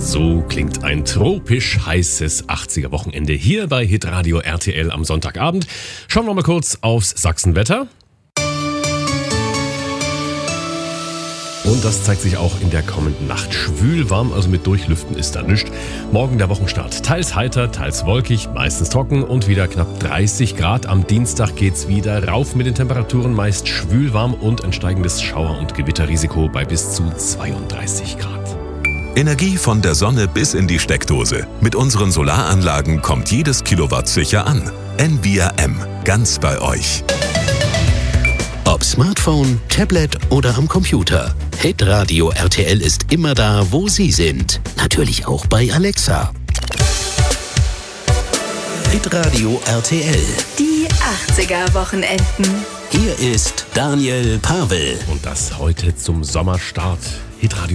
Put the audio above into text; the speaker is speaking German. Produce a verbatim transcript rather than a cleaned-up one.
So klingt ein tropisch heißes achtziger-Wochenende hier bei Hitradio R T L am Sonntagabend. Schauen wir mal kurz aufs Sachsenwetter. Und das zeigt sich auch in der kommenden Nacht. Schwül warm, also mit Durchlüften ist da nichts. Morgen der Wochenstart. Teils heiter, teils wolkig, meistens trocken und wieder knapp dreißig Grad. Am Dienstag geht's wieder rauf mit den Temperaturen, meist schwül warm und ein steigendes Schauer- und Gewitterrisiko bei bis zu zweiunddreißig Grad. Energie von der Sonne bis in die Steckdose. Mit unseren Solaranlagen kommt jedes Kilowatt sicher an. Envia M. Ganz bei euch. Ob Smartphone, Tablet oder am Computer. Hitradio R T L ist immer da, wo Sie sind. Natürlich auch bei Alexa. Hitradio R T L. Die achtziger-Wochenenden. Hier ist Daniel Pavel. Und das heute zum Sommerstart. Hitradio